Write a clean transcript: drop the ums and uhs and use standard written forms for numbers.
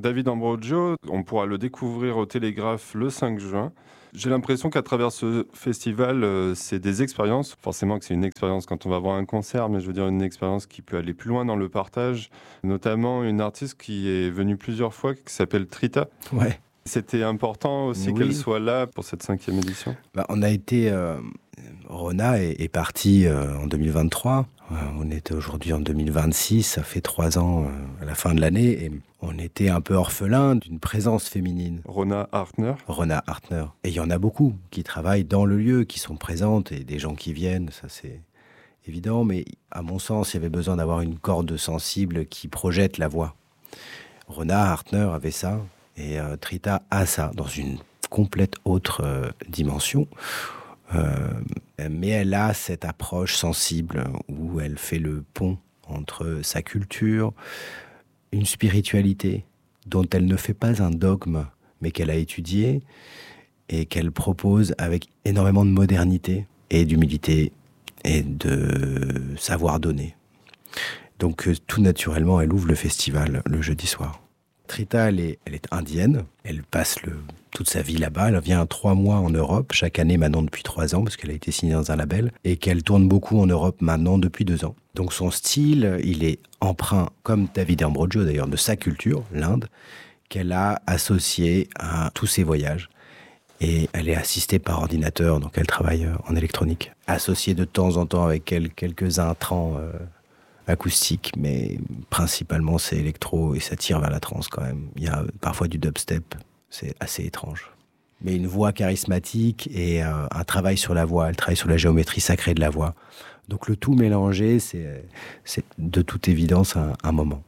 David Ambrogio. On pourra le découvrir au Télégraphe le 5 juin. J'ai l'impression qu'à travers ce festival, c'est des expériences. Forcément que c'est une expérience quand on va voir un concert, mais je veux dire une expérience qui peut aller plus loin dans le partage. Notamment une artiste qui est venue plusieurs fois, qui s'appelle Trita. Ouais. C'était important aussi qu'elle soit là pour cette 5e édition. On a été... Rona est partie en 2023. On est aujourd'hui en 2026. Ça fait 3 ans à la fin de l'année. Et on était un peu orphelin d'une présence féminine. Rona Hartner. Et il y en a beaucoup qui travaillent dans le lieu, qui sont présentes, et des gens qui viennent, ça c'est évident. Mais à mon sens, il y avait besoin d'avoir une corde sensible qui projette la voix. Rona Hartner avait ça, et Trita a ça, dans une complète autre dimension. Mais elle a cette approche sensible où elle fait le pont entre sa culture, une spiritualité dont elle ne fait pas un dogme, mais qu'elle a étudié et qu'elle propose avec énormément de modernité et d'humilité et de savoir donner. Donc tout naturellement, elle ouvre le festival le jeudi soir. Trita, elle est indienne, elle passe toute sa vie là-bas, elle vient 3 mois en Europe, chaque année maintenant depuis 3 ans, parce qu'elle a été signée dans un label, et qu'elle tourne beaucoup en Europe maintenant depuis 2 ans. Donc son style, il est empreint, comme David Ambrogio d'ailleurs, de sa culture, l'Inde, qu'elle a associé à tous ses voyages. Et elle est assistée par ordinateur, donc elle travaille en électronique. Associée de temps en temps avec quelques intrants acoustique, mais principalement c'est électro et ça tire vers la trance quand même. Il y a parfois du dubstep, c'est assez étrange. Mais une voix charismatique et un travail sur la voix, elle travaille sur la géométrie sacrée de la voix. Donc le tout mélangé, c'est de toute évidence un moment.